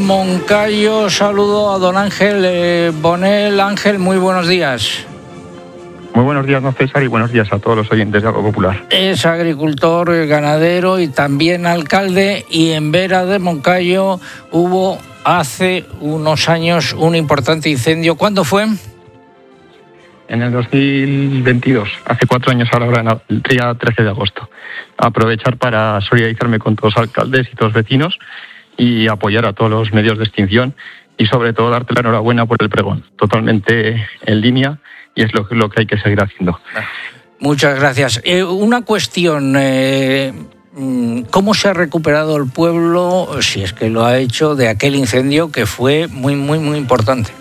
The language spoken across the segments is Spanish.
Moncayo. Saludo a don Ángel Bonel. Ángel, muy buenos días. Muy buenos días, don César, y buenos días a todos los oyentes de Algo Popular. Es agricultor, ganadero y también alcalde, y en Vera de Moncayo hubo hace unos años un importante incendio. ¿Cuándo fue? En el 2022, hace 4 años ahora, el día 13 de agosto. Aprovechar para solidarizarme con todos los alcaldes y todos los vecinos y apoyar a todos los medios de extinción y sobre todo darte la enhorabuena por el pregón. Totalmente en línea y es lo que hay que seguir haciendo. Muchas gracias. Una cuestión, ¿cómo se ha recuperado el pueblo, si es que lo ha hecho, de aquel incendio que fue muy importante?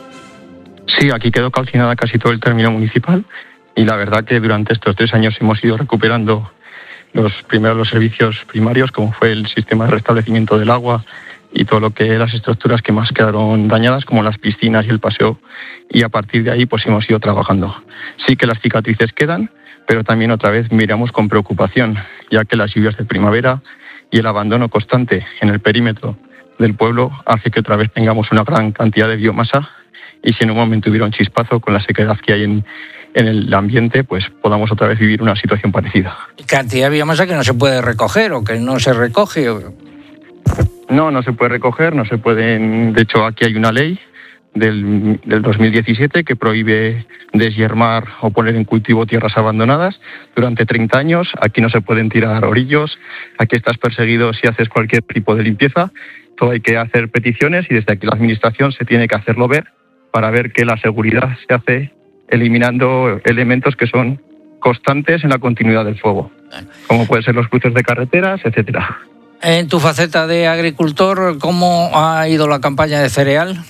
Sí, aquí quedó calcinada casi todo el término municipal y la verdad que durante estos 3 años hemos ido recuperando los servicios primarios, como fue el sistema de restablecimiento del agua y todo lo que las estructuras que más quedaron dañadas, como las piscinas y el paseo, y a partir de ahí pues hemos ido trabajando. Sí que las cicatrices quedan, pero también otra vez miramos con preocupación, ya que las lluvias de primavera y el abandono constante en el perímetro del pueblo hace que otra vez tengamos una gran cantidad de biomasa, y si en un momento hubiera un chispazo con la sequedad que hay en el ambiente, pues podamos otra vez vivir una situación parecida. ¿Cantidad de biomasa que no se puede recoger o que no se recoge? No se puede recoger, no se pueden. De hecho, aquí hay una ley del 2017 que prohíbe deshiervar o poner en cultivo tierras abandonadas durante 30 años. Aquí no se pueden tirar orillos, aquí estás perseguido si haces cualquier tipo de limpieza. Todo hay que hacer peticiones y desde aquí la administración se tiene que hacerlo ver para ver que la seguridad se hace eliminando elementos que son constantes en la continuidad del fuego, como pueden ser los cruces de carreteras, etcétera. En tu faceta de agricultor, ¿cómo ha ido la campaña de cereal?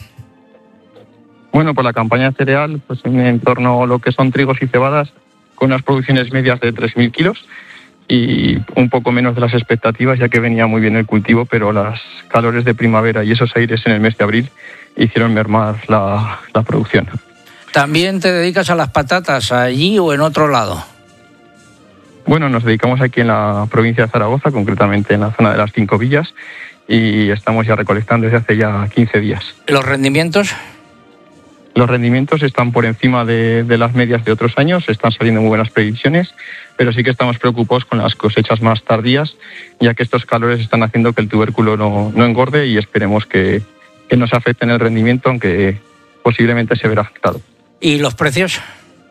Bueno, pues la campaña de cereal, pues en torno a lo que son trigos y cebadas, con unas producciones medias de 3.000 kilos y un poco menos de las expectativas, ya que venía muy bien el cultivo, pero las calores de primavera y esos aires en el mes de abril hicieron mermar la producción. ¿También te dedicas a las patatas allí o en otro lado? Bueno, nos dedicamos aquí en la provincia de Zaragoza, concretamente en la zona de las 5 villas, y estamos ya recolectando desde hace ya 15 días. ¿Los rendimientos? Los rendimientos están por encima de las medias de otros años, están saliendo muy buenas previsiones, pero sí que estamos preocupados con las cosechas más tardías, ya que estos calores están haciendo que el tubérculo no engorde y esperemos que no se afecte en el rendimiento, aunque posiblemente se verá afectado. ¿Y los precios?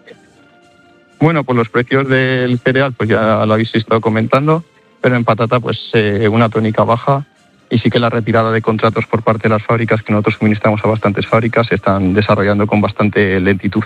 Bueno, pues los precios del cereal pues ya lo habéis estado comentando, pero en patata pues una tónica baja, y sí que la retirada de contratos por parte de las fábricas, que nosotros suministramos a bastantes fábricas, se están desarrollando con bastante lentitud.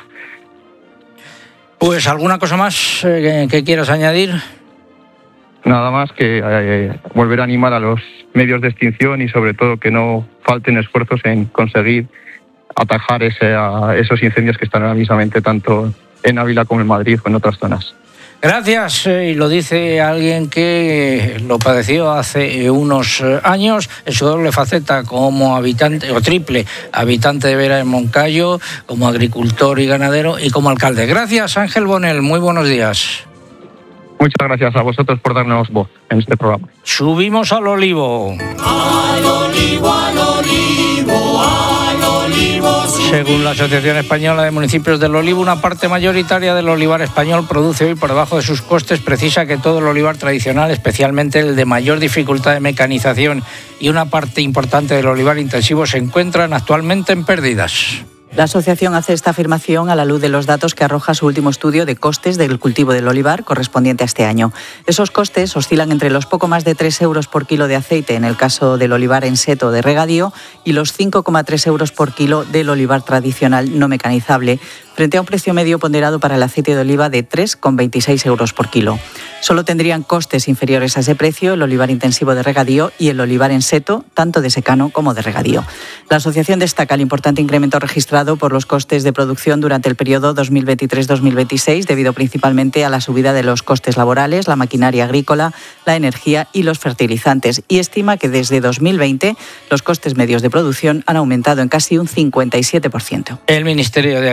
Pues ¿alguna cosa más que quieras añadir? Nada más que volver a animar a los medios de extinción y sobre todo que no falten esfuerzos en conseguir atajar esos incendios que están ahora mismamente tanto en Ávila como en Madrid o en otras zonas. Gracias, y lo dice alguien que lo padeció hace unos años en su doble faceta como habitante o triple habitante de Vera de Moncayo, como agricultor y ganadero y como alcalde. Gracias, Ángel Bonel, muy buenos días. Muchas gracias a vosotros por darnos voz en este programa. Subimos al olivo. Al olivo, al olivo, al olivo. Según la Asociación Española de Municipios del Olivo, una parte mayoritaria del olivar español produce hoy por debajo de sus costes. Precisa que todo el olivar tradicional, especialmente el de mayor dificultad de mecanización, y una parte importante del olivar intensivo se encuentran actualmente en pérdidas. La asociación hace esta afirmación a la luz de los datos que arroja su último estudio de costes del cultivo del olivar correspondiente a este año. Esos costes oscilan entre los poco más de 3 euros por kilo de aceite en el caso del olivar en seto de regadío y los 5,3 euros por kilo del olivar tradicional no mecanizable, frente a un precio medio ponderado para el aceite de oliva de 3,26 euros por kilo. Solo tendrían costes inferiores a ese precio el olivar intensivo de regadío y el olivar en seto, tanto de secano como de regadío. La asociación destaca el importante incremento registrado por los costes de producción durante el periodo 2023-2026, debido principalmente a la subida de los costes laborales, la maquinaria agrícola, la energía y los fertilizantes, y estima que desde 2020 los costes medios de producción han aumentado en casi un 57%. El Ministerio de Agricultura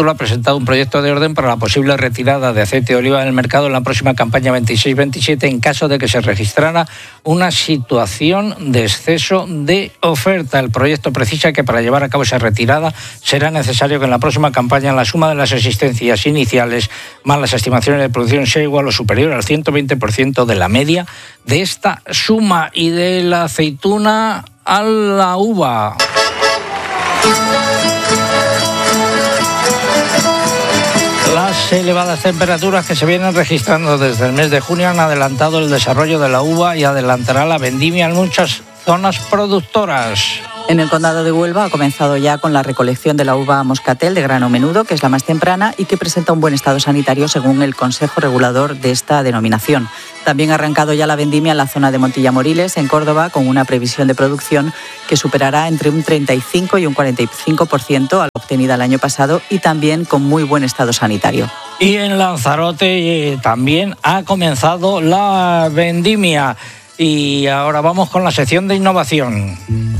Huelva ha presentado un proyecto de orden para la posible retirada de aceite de oliva del mercado en la próxima campaña 26-27 en caso de que se registrara una situación de exceso de oferta. El proyecto precisa que para llevar a cabo esa retirada será necesario que en la próxima campaña la suma de las existencias iniciales más las estimaciones de producción sea igual o superior al 120% de la media de esta suma. Y de la aceituna a la uva. Las elevadas temperaturas que se vienen registrando desde el mes de junio han adelantado el desarrollo de la uva y adelantará la vendimia en muchas zonas productoras. En el condado de Huelva ha comenzado ya con la recolección de la uva moscatel de grano menudo, que es la más temprana y que presenta un buen estado sanitario según el Consejo Regulador de esta denominación. También ha arrancado ya la vendimia en la zona de Montilla Moriles, en Córdoba, con una previsión de producción que superará entre un 35 y un 45% a la obtenida el año pasado y también con muy buen estado sanitario. Y en Lanzarote también ha comenzado la vendimia. Y ahora vamos con la sección de innovación.